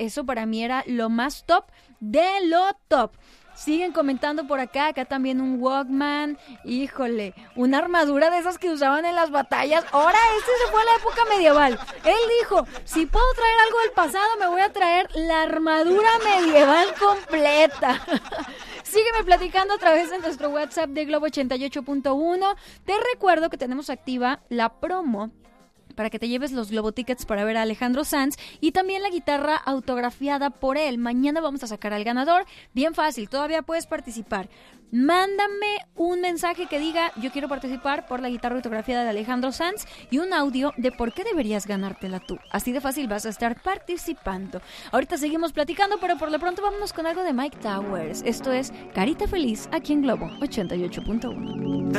eso para mí era lo más top de lo top. Siguen comentando por acá también un Walkman, híjole, una armadura de esas que usaban en las batallas. Ahora se fue a la época medieval. Él dijo, si puedo traer algo del pasado, me voy a traer la armadura medieval completa. Sígueme platicando a través de nuestro WhatsApp de Globo 88.1. Te recuerdo que tenemos activa la promo para que te lleves los Globo Tickets para ver a Alejandro Sanz y también la guitarra autografiada por él. Mañana vamos a sacar al ganador. Bien fácil, todavía puedes participar. Mándame un mensaje que diga yo quiero participar por la guitarra autografiada de Alejandro Sanz y un audio de por qué deberías ganártela tú. Así de fácil vas a estar participando. Ahorita seguimos platicando, pero por lo pronto vámonos con algo de Mike Towers. Esto es Carita Feliz aquí en Globo 88.1.